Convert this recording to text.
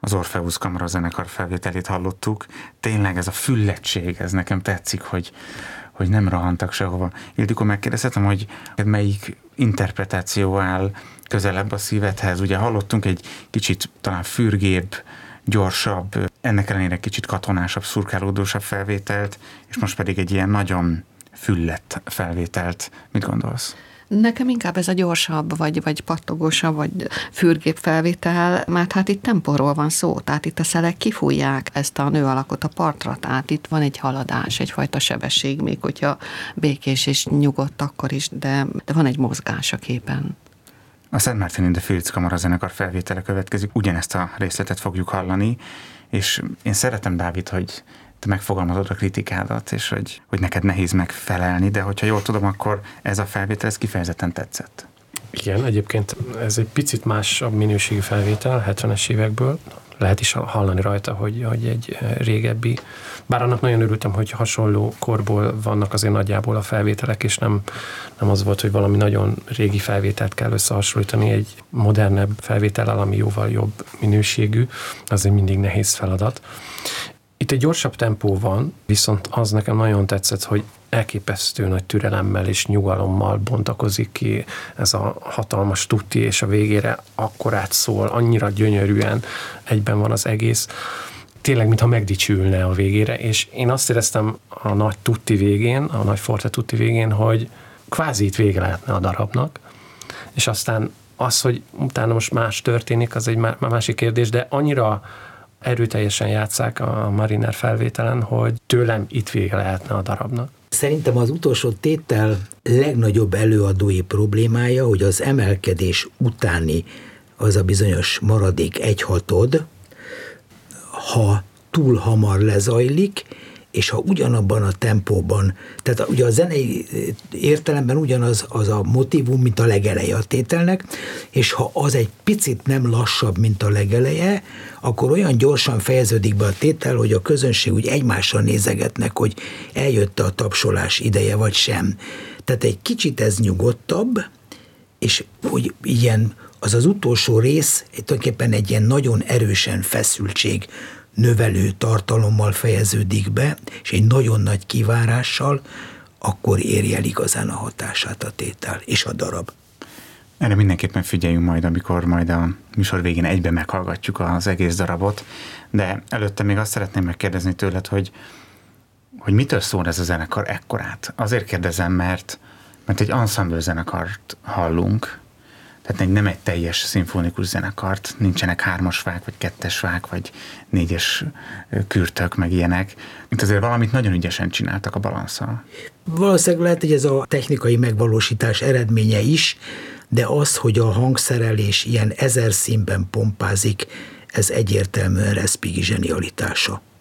az Orpheus kamarazenekar felvételét hallottuk. Tényleg ez a füllettség, ez nekem tetszik, hogy nem rohantak sehova. Ildikó, megkérdezhetem, hogy melyik interpretáció áll közelebb a szívedhez? Ugye hallottunk egy kicsit talán fürgébb, gyorsabb, ennek ellenére kicsit katonásabb, szurkálódósabb felvételt, és most pedig egy ilyen nagyon füllett felvételt. Mit gondolsz? Nekem inkább ez a gyorsabb, vagy pattogósabb, vagy fürgébb felvétel, mert hát itt tempóról van szó, tehát itt a szelek kifújják ezt a nő alakot a partra, tehát itt van egy haladás, egyfajta sebesség, még hogyha békés és nyugodt akkor is, de van egy mozgás a képen. A Szent Mártin in the Fields kamarazenekar felvétele következik, ugyanezt a részletet fogjuk hallani, és én szeretem, Dávid, hogy te megfogalmazod a kritikádat, és hogy neked nehéz megfelelni, de hogyha jól tudom, akkor ez a felvétel, ez kifejezetten tetszett. Igen, egyébként ez egy picit másabb minőségű felvétel, 70-es évekből. Lehet is hallani rajta, hogy egy régebbi, bár annak nagyon örültem, hogy hasonló korból vannak azért nagyjából a felvételek, és nem az volt, hogy valami nagyon régi felvételt kell összehasonlítani egy modernebb felvétellel, ami jóval jobb minőségű, az egy mindig nehéz feladat. Itt egy gyorsabb tempó van, viszont az nekem nagyon tetszett, hogy elképesztő nagy türelemmel és nyugalommal bontakozik ki ez a hatalmas tutti, és a végére akkorát szól, annyira gyönyörűen egyben van az egész. Tényleg, mintha megdicsülne a végére, és én azt éreztem a nagy tutti végén, a nagy forte tutti végén, hogy kvázi itt vége lehetne a darabnak, és aztán az, hogy utána most más történik, az egy másik kérdés, de annyira erőteljesen játsszák a Mariner felvételen, hogy tőlem itt vége lehetne a darabnak. Szerintem az utolsó tétel legnagyobb előadói problémája, hogy az emelkedés utáni az a bizonyos maradék egyhatod, ha túl hamar lezajlik, és ha ugyanabban a tempóban, tehát ugye a zenei értelemben ugyanaz az a motívum, mint a legeleje a tételnek, és ha az egy picit nem lassabb, mint a legeleje, akkor olyan gyorsan fejeződik be a tétel, hogy a közönség úgy egymással nézegetnek, hogy eljött a tapsolás ideje, vagy sem. Tehát egy kicsit ez nyugodtabb, és hogy ilyen az utolsó rész tulajdonképpen egy ilyen nagyon erősen feszültség növelő tartalommal fejeződik be, és egy nagyon nagy kivárással, akkor érje el igazán a hatását a tétel és a darab. Erre mindenképpen figyeljünk majd, amikor majd a műsor végén egyben meghallgatjuk az egész darabot, de előtte még azt szeretném megkérdezni tőled, hogy mitől szól ez a zenekar ekkorát? Azért kérdezem, mert egy ensemble zenekart hallunk, tehát nem egy teljes szimfonikus zenekart, nincsenek 3-as fák, vagy 2-es fák, vagy 4-es kürtök, meg ilyenek. Itt azért valamit nagyon ügyesen csináltak a balanszal. Valószínűleg lehet, hogy ez a technikai megvalósítás eredménye is, de az, hogy a hangszerelés ilyen 1000 színben pompázik, ez egyértelműen Respighi zsenialitása.